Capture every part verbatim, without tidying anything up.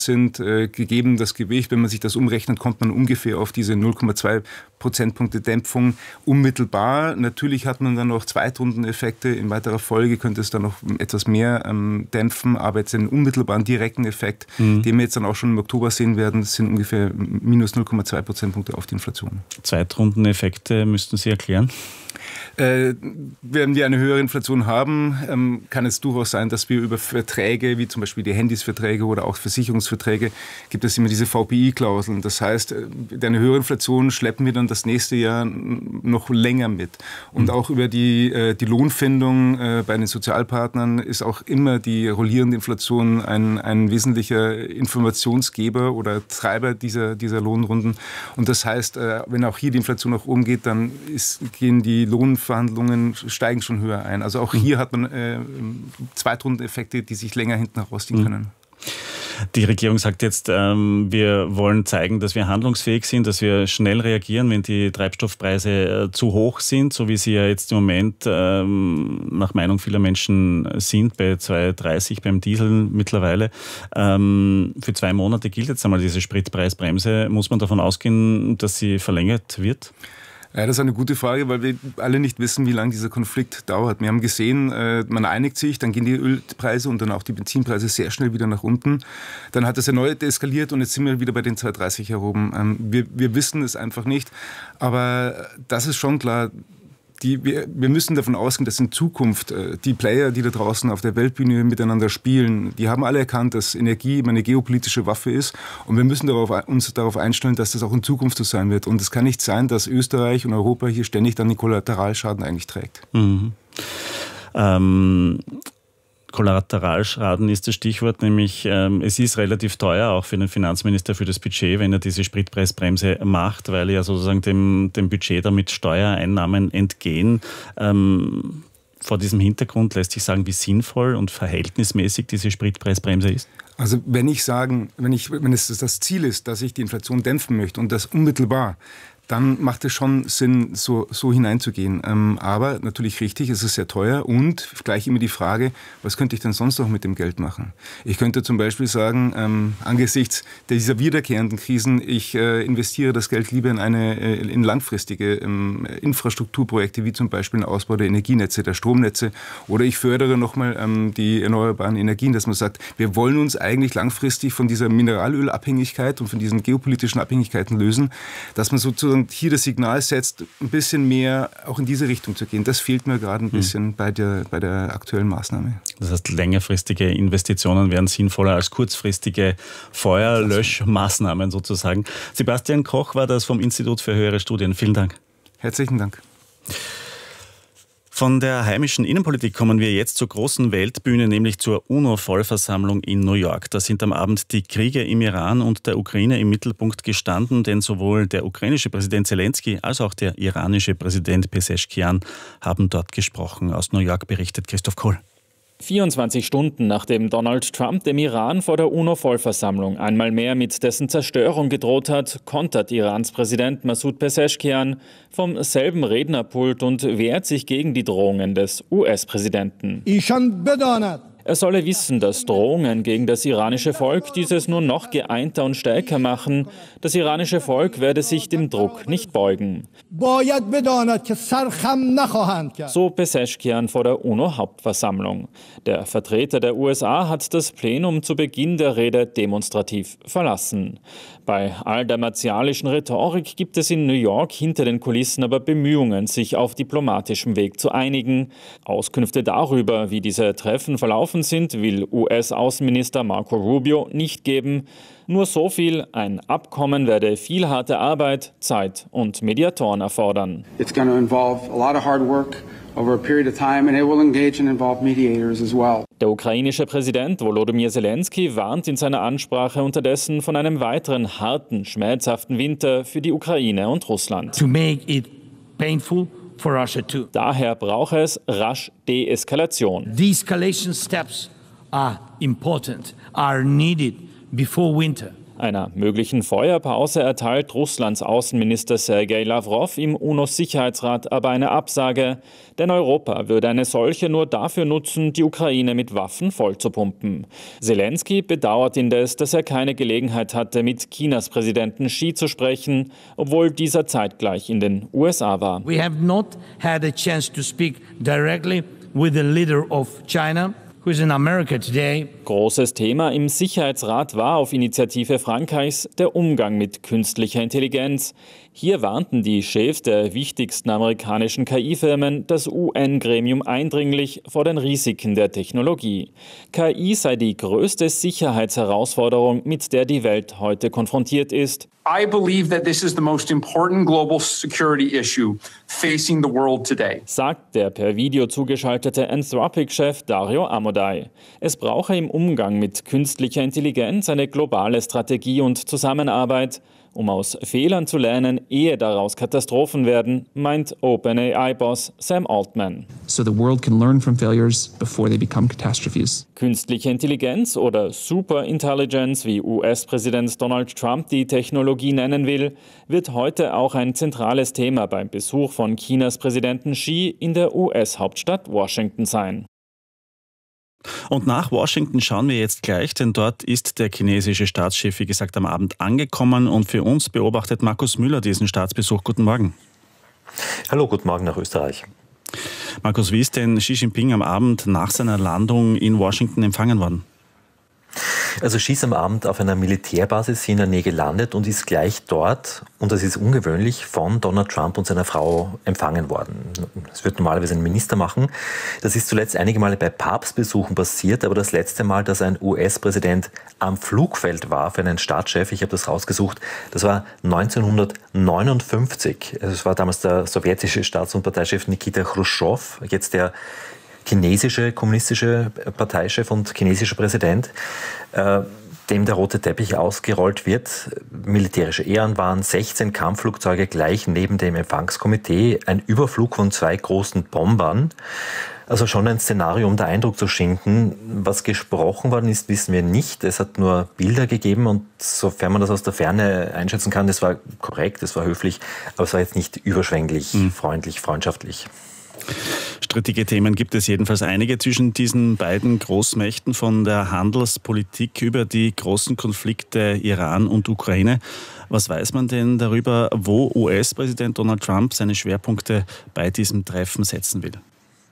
sind äh, gegeben das Gewicht. Wenn man sich das umrechnet, kommt man ungefähr auf diese null Komma zwei Prozentpunkte Dämpfung unmittelbar. Natürlich hat man dann noch Zweitrundeneffekte. In weiterer Folge könnte es dann noch etwas mehr ähm, dämpfen. Aber jetzt den unmittelbaren direkten Effekt, mhm. den wir jetzt dann auch schon im Oktober sehen werden, das sind ungefähr minus null Komma zwei Prozentpunkte auf die Inflation. Zweitrundeneffekte müssten Sie erklären? Äh, wenn wir eine höhere Inflation haben, ähm, kann es durchaus sein, dass wir über Verträge, wie zum Beispiel die Handysverträge oder auch Versicherungsverträge, gibt es immer diese V P I-Klauseln. Das heißt, mit einer höheren Inflation schleppen wir dann das nächste Jahr noch länger mit. Und mhm. auch über die, äh, die Lohnfindung äh, bei den Sozialpartnern ist auch immer die rollierende Inflation ein, ein wesentlicher Informationsgeber oder Treiber dieser, dieser Lohnrunden. Und das heißt, äh, wenn auch hier die Inflation nach oben geht, dann ist, gehen die Lohnverhandlungen steigen schon höher ein. Also auch hier hat man äh, Zweitrundeneffekte, die sich länger hinten herausziehen können. Die Regierung sagt jetzt, ähm, wir wollen zeigen, dass wir handlungsfähig sind, dass wir schnell reagieren, wenn die Treibstoffpreise äh, zu hoch sind, so wie sie ja jetzt im Moment ähm, nach Meinung vieler Menschen sind, bei zwei Euro dreißig beim Diesel mittlerweile. Ähm, für zwei Monate gilt jetzt einmal diese Spritpreisbremse. Muss man davon ausgehen, dass sie verlängert wird? Ja, das ist eine gute Frage, weil wir alle nicht wissen, wie lange dieser Konflikt dauert. Wir haben gesehen, man einigt sich, dann gehen die Ölpreise und dann auch die Benzinpreise sehr schnell wieder nach unten. Dann hat es erneut eskaliert und jetzt sind wir wieder bei den zwei Euro dreißig herum. Wir, wir wissen es einfach nicht, aber das ist schon klar. Die, wir, wir müssen davon ausgehen, dass in Zukunft äh, die Player, die da draußen auf der Weltbühne miteinander spielen, die haben alle erkannt, dass Energie immer eine geopolitische Waffe ist und wir müssen darauf, uns darauf einstellen, dass das auch in Zukunft so sein wird. Und es kann nicht sein, dass Österreich und Europa hier ständig dann den Kollateralschaden eigentlich trägt. Mhm. Ähm Kollateralschaden ist das Stichwort, nämlich ähm, es ist relativ teuer, auch für den Finanzminister, für das Budget, wenn er diese Spritpreisbremse macht, weil ja sozusagen dem, dem Budget damit Steuereinnahmen entgehen. Ähm, vor diesem Hintergrund lässt sich sagen, wie sinnvoll und verhältnismäßig diese Spritpreisbremse ist? Also wenn ich sagen, wenn ich, wenn es das Ziel ist, dass ich die Inflation dämpfen möchte und das unmittelbar, dann macht es schon Sinn, so, so hineinzugehen. Ähm, aber natürlich richtig, es ist sehr teuer und gleich immer die Frage, was könnte ich denn sonst noch mit dem Geld machen? Ich könnte zum Beispiel sagen, ähm, angesichts dieser wiederkehrenden Krisen, ich äh, investiere das Geld lieber in, eine, äh, in langfristige ähm, Infrastrukturprojekte, wie zum Beispiel den Ausbau der Energienetze, der Stromnetze, oder ich fördere nochmal ähm, die erneuerbaren Energien, dass man sagt, wir wollen uns eigentlich langfristig von dieser Mineralölabhängigkeit und von diesen geopolitischen Abhängigkeiten lösen, dass man sozusagen hier das Signal setzt, ein bisschen mehr auch in diese Richtung zu gehen. Das fehlt mir gerade ein bisschen mhm. bei, der, bei der aktuellen Maßnahme. Das heißt, längerfristige Investitionen wären sinnvoller als kurzfristige Feuerlöschmaßnahmen sozusagen. Sebastian Koch war das vom Institut für höhere Studien. Vielen Dank. Herzlichen Dank. Von der heimischen Innenpolitik kommen wir jetzt zur großen Weltbühne, nämlich zur UNO-Vollversammlung in New York. Da sind am Abend die Kriege im Iran und der Ukraine im Mittelpunkt gestanden, denn sowohl der ukrainische Präsident Zelensky als auch der iranische Präsident Pezeschkian haben dort gesprochen. Aus New York berichtet Christoph Kohl. vierundzwanzig Stunden nachdem Donald Trump dem Iran vor der UNO-Vollversammlung einmal mehr mit dessen Zerstörung gedroht hat, kontert Irans Präsident Masoud Pezeschkian vom selben Rednerpult und wehrt sich gegen die Drohungen des U S-Präsidenten. Er solle wissen, dass Drohungen gegen das iranische Volk dieses nur noch geeinter und stärker machen. Das iranische Volk werde sich dem Druck nicht beugen. So Pezeschkian vor der UNO-Hauptversammlung. Der Vertreter der U S A hat das Plenum zu Beginn der Rede demonstrativ verlassen. Bei all der martialischen Rhetorik gibt es in New York hinter den Kulissen aber Bemühungen, sich auf diplomatischem Weg zu einigen. Auskünfte darüber, wie diese Treffen verlaufen sind, will U S-Außenminister Marco Rubio nicht geben. Nur so viel, ein Abkommen werde viel harte Arbeit, Zeit und Mediatoren erfordern. It's going to involve a lot of hard work over a period of time and it will engage and involve mediators as well. Der ukrainische Präsident Volodymyr Zelensky warnt in seiner Ansprache unterdessen von einem weiteren harten, schmerzhaften Winter für die Ukraine und Russland. To make it painful for Russia too. Daher brauche es rasch Deeskalation. De-escalation steps are important, are needed before winter. Einer möglichen Feuerpause erteilt Russlands Außenminister Sergei Lavrov im UNO-Sicherheitsrat aber eine Absage, denn Europa würde eine solche nur dafür nutzen, die Ukraine mit Waffen vollzupumpen. Zelensky bedauert indes, dass er keine Gelegenheit hatte, mit Chinas Präsidenten Xi zu sprechen, obwohl dieser zeitgleich in den U S A war. We have not had a chance to speak directly with the leader of China, who is in America today. Großes Thema im Sicherheitsrat war auf Initiative Frankreichs der Umgang mit künstlicher Intelligenz. Hier warnten die Chefs der wichtigsten amerikanischen K I-Firmen das U N-Gremium eindringlich vor den Risiken der Technologie. K I sei die größte Sicherheitsherausforderung, mit der die Welt heute konfrontiert ist. I believe that this is the most important global security issue facing the world today, sagt der per Video zugeschaltete Anthropic-Chef Dario Amodei. Es brauche im Umgang mit künstlicher Intelligenz eine globale Strategie und Zusammenarbeit, um aus Fehlern zu lernen, ehe daraus Katastrophen werden, meint OpenAI-Boss Sam Altman. So the world can learn from failures before they become catastrophes. Künstliche Intelligenz oder Superintelligence, wie U S-Präsident Donald Trump die Technologie nennen will, wird heute auch ein zentrales Thema beim Besuch von Chinas Präsidenten Xi in der U S-Hauptstadt Washington sein. Und nach Washington schauen wir jetzt gleich, denn dort ist der chinesische Staatschef, wie gesagt, am Abend angekommen. Und für uns beobachtet Markus Müller diesen Staatsbesuch. Guten Morgen. Hallo, guten Morgen nach Österreich. Markus, wie ist denn Xi Jinping am Abend nach seiner Landung in Washington empfangen worden? Also Xi ist am Abend auf einer Militärbasis in der Nähe gelandet und ist gleich dort, und das ist ungewöhnlich, von Donald Trump und seiner Frau empfangen worden. Das wird normalerweise ein Minister machen. Das ist zuletzt einige Male bei Papstbesuchen passiert, aber das letzte Mal, dass ein U S-Präsident am Flugfeld war für einen Staatschef, ich habe das rausgesucht, das war neunzehnhundertneunundfünfzig. Es war damals der sowjetische Staats- und Parteichef Nikita Chruschtschow, jetzt der chinesische kommunistische Parteichef und chinesischer Präsident, äh, dem der rote Teppich ausgerollt wird. Militärische Ehren waren sechzehn Kampfflugzeuge gleich neben dem Empfangskomitee, ein Überflug von zwei großen Bombern. Also schon ein Szenario, um da Eindruck zu schinden. Was gesprochen worden ist, wissen wir nicht. Es hat nur Bilder gegeben und sofern man das aus der Ferne einschätzen kann, das war korrekt, das war höflich, aber es war jetzt nicht überschwänglich, mhm. freundlich, freundschaftlich. Strittige Themen gibt es jedenfalls einige zwischen diesen beiden Großmächten, von der Handelspolitik über die großen Konflikte Iran und Ukraine. Was weiß man denn darüber, wo U S-Präsident Donald Trump seine Schwerpunkte bei diesem Treffen setzen will?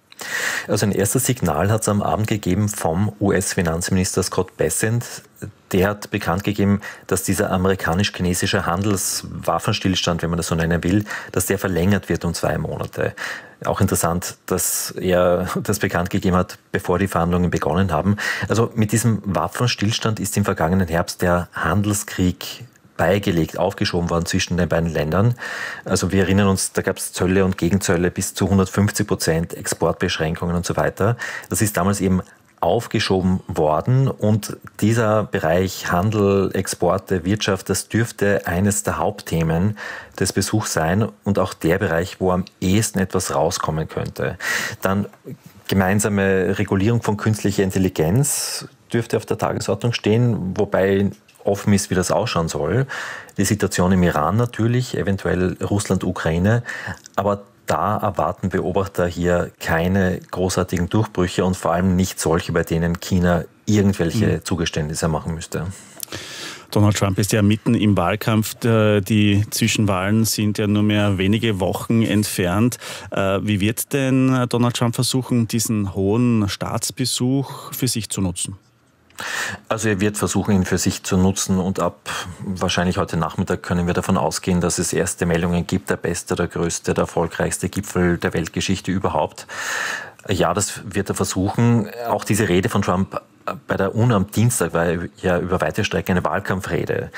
Also ein erstes Signal hat es am Abend gegeben vom U S-Finanzminister Scott Bessent. Der hat bekannt gegeben, dass dieser amerikanisch-chinesische Handelswaffenstillstand, wenn man das so nennen will, dass der verlängert wird um zwei Monate. Auch interessant, dass er das bekannt gegeben hat, bevor die Verhandlungen begonnen haben. Also mit diesem Waffenstillstand ist im vergangenen Herbst der Handelskrieg beigelegt, aufgeschoben worden zwischen den beiden Ländern. Also wir erinnern uns, da gab es Zölle und Gegenzölle bis zu hundertfünfzig Prozent, Exportbeschränkungen und so weiter. Das ist damals eben aufgeschoben worden und dieser Bereich Handel, Exporte, Wirtschaft, das dürfte eines der Hauptthemen des Besuchs sein und auch der Bereich, wo am ehesten etwas rauskommen könnte. Dann gemeinsame Regulierung von künstlicher Intelligenz dürfte auf der Tagesordnung stehen, wobei offen ist, wie das ausschauen soll. Die Situation im Iran natürlich, eventuell Russland, Ukraine, aber da erwarten Beobachter hier keine großartigen Durchbrüche und vor allem nicht solche, bei denen China irgendwelche mhm. Zugeständnisse machen müsste. Donald Trump ist ja mitten im Wahlkampf. Die Zwischenwahlen sind ja nur mehr wenige Wochen entfernt. Wie wird denn Donald Trump versuchen, diesen hohen Staatsbesuch für sich zu nutzen? Also er wird versuchen, ihn für sich zu nutzen und ab wahrscheinlich heute Nachmittag können wir davon ausgehen, dass es erste Meldungen gibt, der beste, der größte, der erfolgreichste Gipfel der Weltgeschichte überhaupt. Ja, das wird er versuchen. Auch diese Rede von Trump bei der UNO am Dienstag war ja über weite Strecke eine Wahlkampfrede.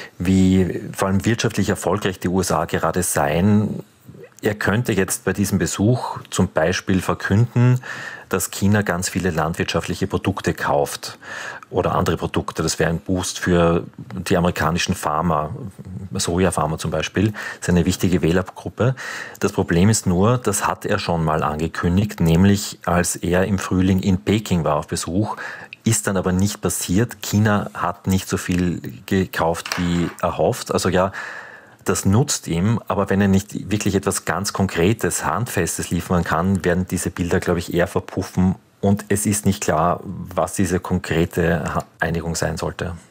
Wie vor allem wirtschaftlich erfolgreich die U S A gerade seien. Er könnte jetzt bei diesem Besuch zum Beispiel verkünden, dass China ganz viele landwirtschaftliche Produkte kauft oder andere Produkte. Das wäre ein Boost für die amerikanischen Farmer, Sojafarmer zum Beispiel. Das ist eine wichtige Wählergruppe. Das Problem ist nur, das hat er schon mal angekündigt, nämlich als er im Frühling in Peking war auf Besuch. ist dann aber nicht passiert. China hat nicht so viel gekauft, wie erhofft. Also ja, das nutzt ihm, aber wenn er nicht wirklich etwas ganz Konkretes, Handfestes liefern kann, werden diese Bilder, glaube ich, eher verpuffen und es ist nicht klar, was diese konkrete Einigung sein sollte.